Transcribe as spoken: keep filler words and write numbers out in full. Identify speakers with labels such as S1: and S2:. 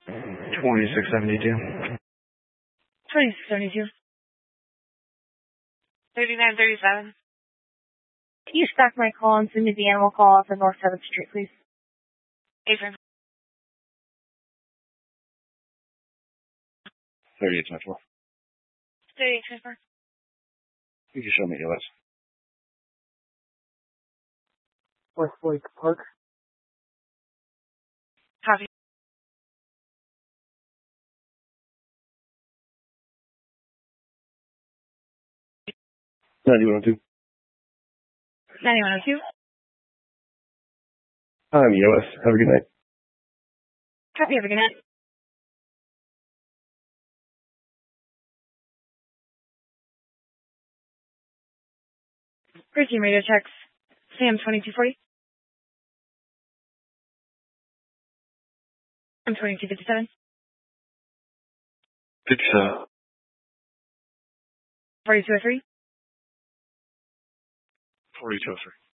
S1: twenty-six seventy-two.
S2: twenty-six seventy-two.
S3: thirty-nine thirty-seven.
S2: Can you stack my call and send me the animal call off of North seventh Street, please?
S3: Adrian.
S1: thirty-eight twenty-four.
S3: thirty-eight twenty-four.
S1: You can show me your list.
S2: Westlake Park.
S3: Copy.
S1: ninety-one oh two.
S2: ninety-one oh two.
S1: I'm E O S. Have a good night.
S2: Copy, have a good night. Team radio checks. Sam twenty-two forty. I'm twenty-two fifty-seven.
S1: fifty-seven.
S2: forty-two oh three.
S1: forty-two oh three.